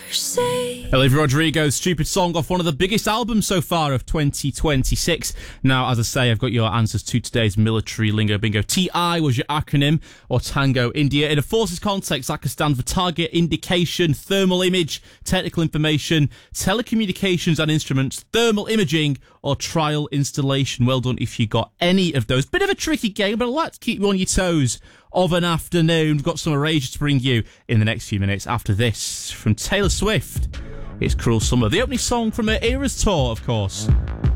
Olivia Rodrigo's Stupid Song off one of the biggest albums so far of 2026. Now, as I say, I've got your answers to today's military lingo bingo. TI was your acronym, or Tango India. In a forces context, that could stand for target indication, thermal image, technical information, telecommunications and instruments, thermal imaging, or trial installation. Well done if you got any of those. Bit of a tricky game, but I'd like to keep you on your toes of an afternoon. We've got some Erasure to bring you in the next few minutes after this from Taylor Swift. It's Cruel Summer, the opening song from her Eras tour, of course.